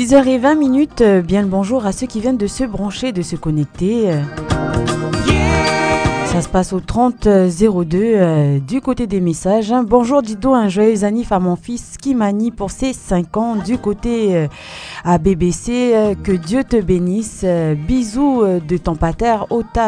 6h20, bien le bonjour à ceux qui viennent de se brancher, de se connecter. Ça se passe au 3002 du côté des messages. Bonjour Dido, un joyeux anniversaire à mon fils Kimani pour ses 5 ans du côté à BBC. Que Dieu te bénisse. Bisous de ton pater Ota.